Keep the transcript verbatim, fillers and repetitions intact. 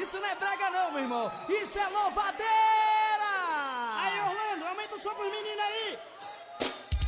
isso não é brega não, meu irmão. Isso é louvadeira! Aí, Orlando, aumenta o som por mim.